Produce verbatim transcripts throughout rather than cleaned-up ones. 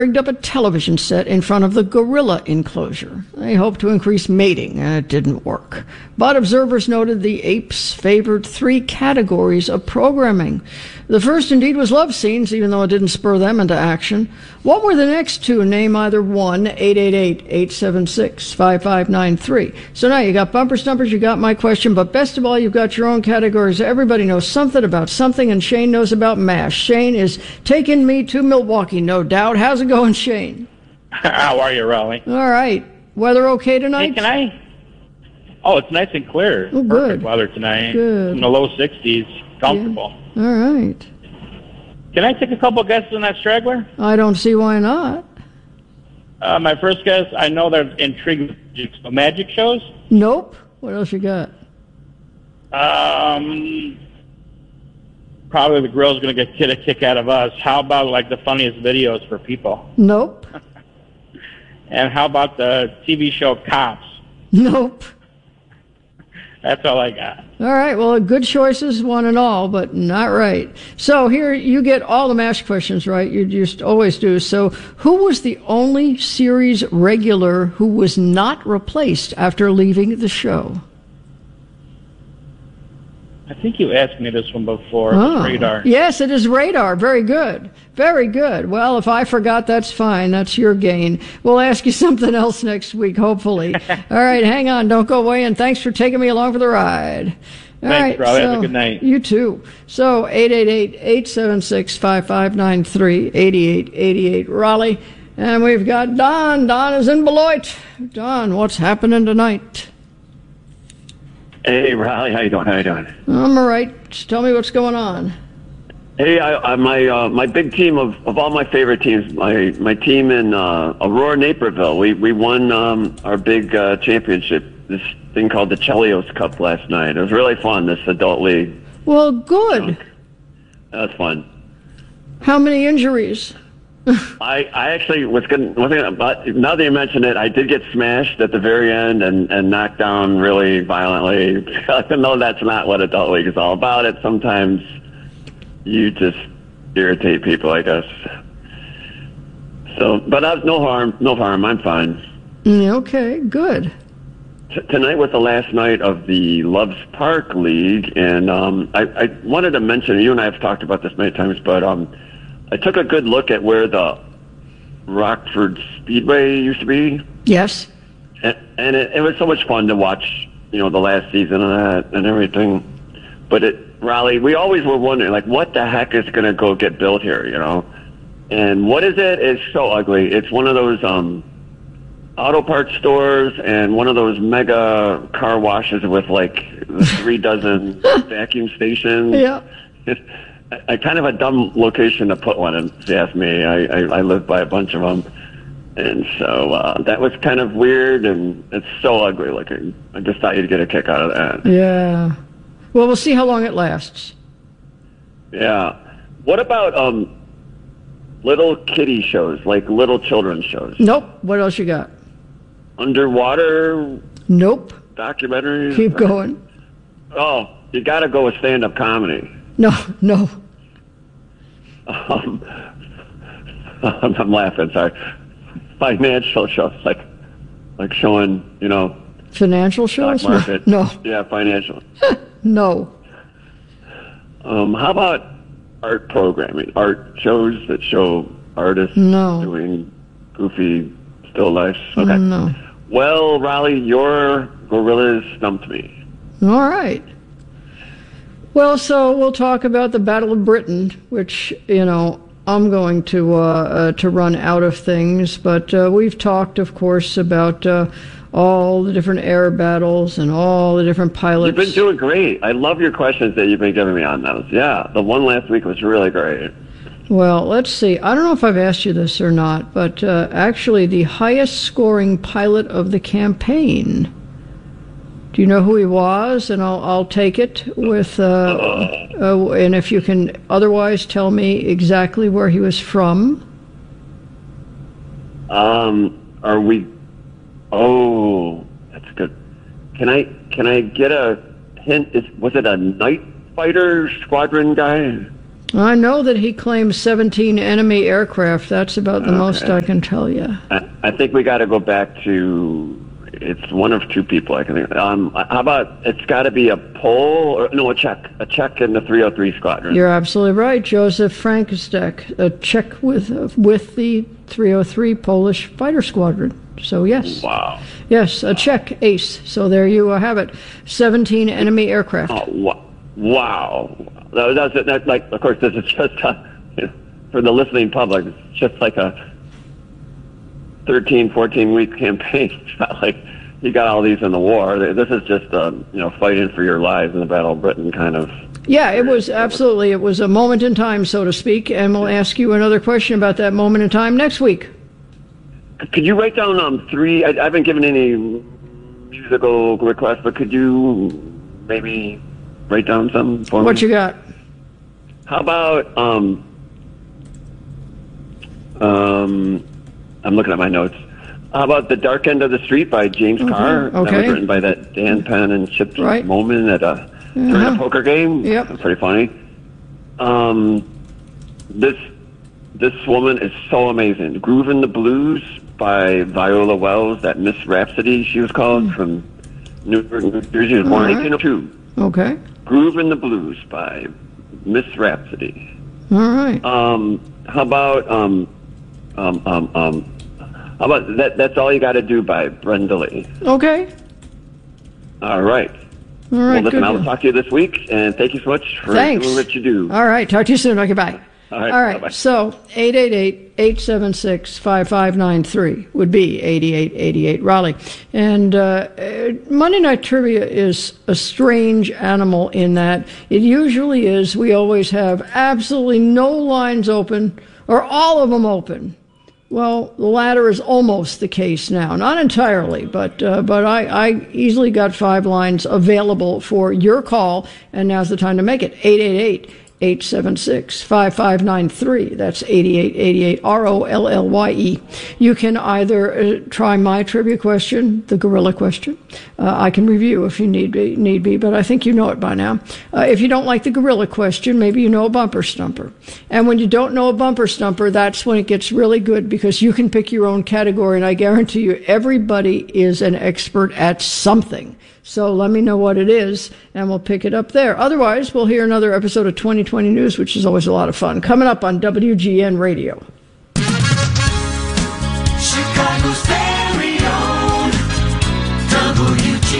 rigged up a television set in front of the gorilla enclosure. They hoped to increase mating, and it didn't work. But observers noted the apes favored three categories of programming. The first, indeed, was love scenes, even though it didn't spur them into action. What were the next two? Name either one, eight eight eight, eight seven six, five five nine three. So now you got bumper stumpers, you got my question, but best of all, you've got your own categories. Everybody knows something about something, and Shane knows about MASH. Shane is taking me to Milwaukee, no doubt. How's it going, Shane? How are you, Raleigh? All right. Weather okay tonight? Hey, can I? Oh, it's nice and clear. Oh, Perfect good. weather tonight. Good. In the low sixties. Comfortable. Yeah. All right. Can I take a couple guesses on that straggler? I don't see why not. Uh, my first guess, I know they're intrigued with magic shows. Nope. What else you got? Um, probably the girl's going to get get a kick out of us. How about like the funniest videos for people? Nope. And how about the T V show Cops? Nope. That's all I got. All right. Well, good choices, one and all, but not right. So here you get all the MASH questions right. You just always do. So who was the only series regular who was not replaced after leaving the show? I think you asked me this one before. Oh. Radar. Yes, it is Radar. Very good. Very good. Well, if I forgot, that's fine. That's your gain. We'll ask you something else next week, hopefully. All right, hang on. Don't go away, and thanks for taking me along for the ride. All Thanks, right, Rob. so, Have a good night. You too. So eight eight eight, eight seven six, five five nine three, eight eight eight eight, Raleigh. And we've got Don. Don is in Beloit. Don, what's happening tonight? Hey, Riley, how you doing? How you doing? I'm all right. Just tell me what's going on. Hey, I, I, my uh, my big team of, of all my favorite teams, my my team in uh, Aurora, Naperville. We we won um, our big uh, championship, this thing called the Chelios Cup last night. It was really fun. This adult league. Well, good. That was fun. How many injuries? I, I actually was going to, but now that you mention it, I did get smashed at the very end and, and knocked down really violently. Even though that's not what adult league is all about, it sometimes you just irritate people, I guess. So, but I, no harm, no harm. I'm fine. Okay, good. T- tonight was the last night of the Loves Park League, and um, I, I wanted to mention, you and I have talked about this many times, but um. I took a good look at where the Rockford Speedway used to be. Yes. And, and it, it was so much fun to watch, you know, the last season of that and everything. But it, Raleigh, we always were wondering, like, what the heck is going to go get built here, you know? And what is it? It's so ugly. It's one of those um, auto parts stores and one of those mega car washes with, like, three dozen vacuum stations. Yeah. A kind of a dumb location to put one in, if you ask me. I, I, I live by a bunch of them. And so uh, that was kind of weird, and it's so ugly looking. I just thought you'd get a kick out of that. Yeah. Well, we'll see how long it lasts. Yeah. What about um, little kiddie shows, like little children's shows? Nope. What else you got? Underwater Nope. documentaries? Keep going. Oh, you got to go with stand-up comedy. No, no. Um, I'm laughing, sorry. Financial shows, like like showing, you know, Financial shows? stock market. No. Yeah, financial. No. Um, how about art programming? Art shows that show artists No. doing goofy still lifes? Okay. No. Well, Raleigh, your gorillas stumped me. All right. Well, so we'll talk about the Battle of Britain, which, you know, I'm going to uh, uh, to run out of things, but uh, we've talked, of course, about uh, all the different air battles and all the different pilots. You've been doing great. I love your questions that you've been giving me on those. Yeah, the one last week was really great. Well, let's see. I don't know if I've asked you this or not, but uh, actually the highest scoring pilot of the campaign. Do you know who he was? And I'll I'll take it with, uh, uh, and if you can otherwise tell me exactly where he was from. Um, are we? Oh, that's good. Can I can I get a hint? Is was it a night fighter squadron guy? I know that he claims seventeen enemy aircraft. That's about the Okay. most I can tell you. I, I think we got to go back to, it's one of two people I can think of. Um, how about, it's got to be a Pole, or no, a Czech, a Czech in the three oh three squadron. You're absolutely right. Joseph Frankistek, a Czech with, uh, with the three oh three Polish fighter squadron. So, yes. Wow. Yes, a Czech ace. So there you have it. seventeen enemy aircraft. Oh, wa- wow. That, that's, that's like, of course, this is just, a, you know, for the listening public, it's just like a thirteen, fourteen week campaign. It's not like you got all these in the war. This is just, uh, you know, fighting for your lives in the Battle of Britain kind of. Yeah, it was absolutely. It was a moment in time, so to speak. And we'll ask you another question about that moment in time next week. Could you write down um, three? I, I haven't given any musical requests, but could you maybe write down some for me? What you got? How about um um I'm looking at my notes. How about The Dark End of the Street by James Okay, Carr? That okay. was written by that Dan Penn and Chip Right. Moman at a during Uh-huh. a poker game. Yep. That's pretty funny. Um this this woman is so amazing. Groovin' the Blues by Viola Wells, that Miss Rhapsody she was called from Newark, New Jersey. She was born in All right. eighteen oh two. Okay. Groovin' the Blues by Miss Rhapsody. All right. Um, how about um, um, um, um, how about that? That's All You Got to Do by Brenda Lee. Okay. All right. All right. Well, listen, good I will deal. talk to you this week, and thank you so much for Thanks. doing what you do. All right. Talk to you soon. Okay, bye. All right, All right. bye-bye. So eight eight eight, eight seven six, five five nine three would be eighty-eight eighty-eight Raleigh. And uh, uh, Monday Night Trivia is a strange animal in that it usually is. We always have absolutely no lines open or all of them open. Well, the latter is almost the case now. Not entirely, but uh, but I, I easily got five lines available for your call, and now's the time to make it. eight eight eight, eight seven six, five five nine three. That's eighty-eight eighty-eight, R O L L Y E. You can either uh, try my trivia question, the gorilla question. Uh, I can review if you need be, need be, but I think you know it by now. Uh, if you don't like the gorilla question, maybe you know a bumper stumper. And when you don't know a bumper stumper, that's when it gets really good because you can pick your own category, and I guarantee you everybody is an expert at something. So let me know what it is, and we'll pick it up there. Otherwise, we'll hear another episode of twenty twenty News, which is always a lot of fun, coming up on W G N Radio. Chicago's very own W G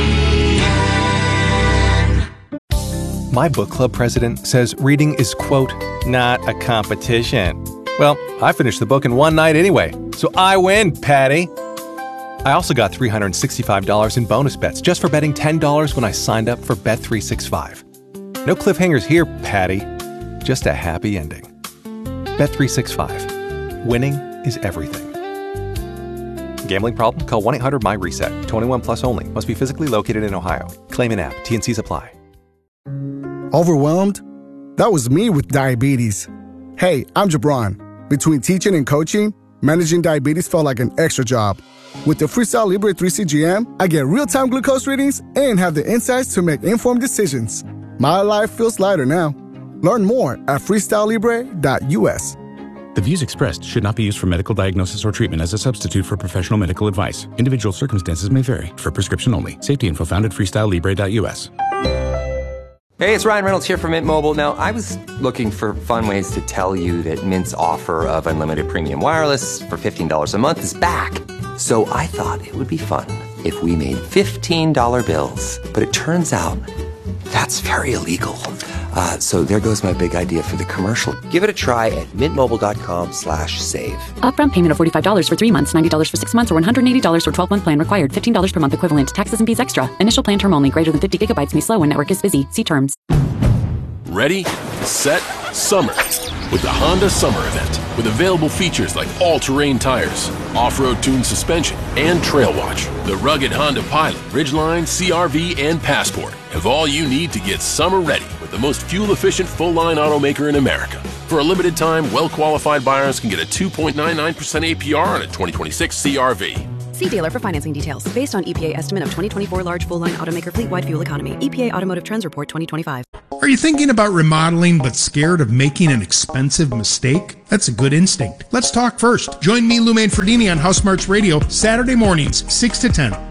N. My book club president says reading is, quote, not a competition. Well, I finished the book in one night anyway, so I win, Patty. I also got three hundred sixty-five dollars in bonus bets just for betting ten dollars when I signed up for Bet three sixty-five. No cliffhangers here, Patty. Just a happy ending. Bet three sixty-five. Winning is everything. Gambling problem? Call one eight hundred M Y reset. twenty-one plus only. Must be physically located in Ohio. Claim in app. T N Cs apply. Overwhelmed? That was me with diabetes. Hey, I'm Jabron. Between teaching and coaching, managing diabetes felt like an extra job. With the Freestyle Libre three C G M, I get real-time glucose readings and have the insights to make informed decisions. My life feels lighter now. Learn more at freestyle libre dot U S. The views expressed should not be used for medical diagnosis or treatment as a substitute for professional medical advice. Individual circumstances may vary. For prescription only. Safety info found at freestyle libre dot U S. Hey, it's Ryan Reynolds here from Mint Mobile. Now, I was looking for fun ways to tell you that Mint's offer of unlimited premium wireless for fifteen dollars a month is back. So I thought it would be fun if we made fifteen dollar bills. But it turns out that's very illegal. Uh, so there goes my big idea for the commercial. Give it a try at mintmobile.com slash save. Upfront payment of forty-five dollars for three months, ninety dollars for six months, or one hundred eighty dollars for twelve-month plan required. fifteen dollars per month equivalent. Taxes and fees extra. Initial plan term only. Greater than fifty gigabytes may slow when network is busy. See terms. Ready, set, summer. With the Honda Summer Event. With available features like all-terrain tires, off-road tuned suspension, and Trail Watch. The rugged Honda Pilot, Ridgeline, C R V, and Passport have all you need to get summer ready with the most fuel-efficient full-line automaker in America. For a limited time, well-qualified buyers can get a two point nine nine percent A P R on a twenty twenty-six C R V. See dealer for financing details. Based on E P A estimate of twenty twenty-four large full-line automaker fleet-wide fuel economy. E P A Automotive Trends Report twenty twenty-five. Are you thinking about remodeling but scared of making an expensive mistake? That's a good instinct. Let's talk first. Join me, Lou Manfredini, on House Smarts Radio, Saturday mornings, six to ten.